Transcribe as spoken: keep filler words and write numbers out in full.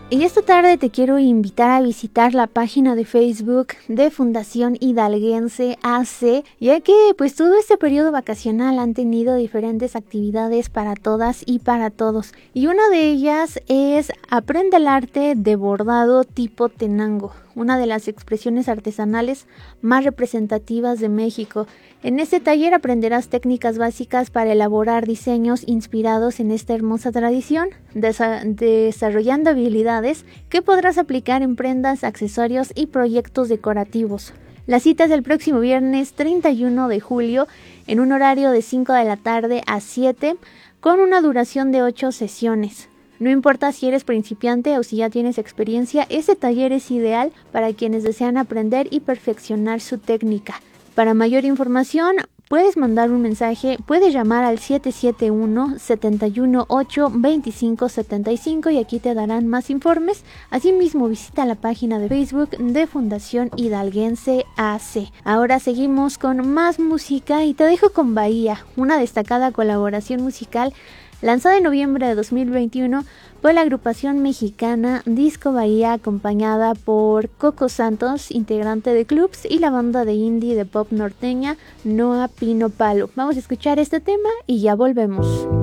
Y esta tarde te quiero invitar a visitar la página de Facebook de Fundación Hidalguense A C, ya que pues todo este periodo vacacional han tenido diferentes actividades para todas y para todos. Y una de ellas es Aprende el arte de bordado tipo tenango, una de las expresiones artesanales más representativas de México. En este taller aprenderás técnicas básicas para elaborar diseños inspirados en esta hermosa tradición, desa- desarrollando habilidades que podrás aplicar en prendas, accesorios y proyectos decorativos. La cita es el próximo viernes treinta y uno de julio en un horario de cinco de la tarde a siete con una duración de ocho sesiones. No importa si eres principiante o si ya tienes experiencia, este taller es ideal para quienes desean aprender y perfeccionar su técnica. Para mayor información, puedes mandar un mensaje, puedes llamar al siete siete uno, siete uno ocho, dos cinco siete cinco y aquí te darán más informes. Asimismo, visita la página de Facebook de Fundación Hidalguense A C. Ahora seguimos con más música y te dejo con Bahía, una destacada colaboración musical lanzada en noviembre de dos mil veintiuno por la agrupación mexicana Disco Bahía, acompañada por Coco Santos, integrante de Clubs, y la banda de indie de pop norteña Noa Pino Palo. Vamos a escuchar este tema y ya volvemos.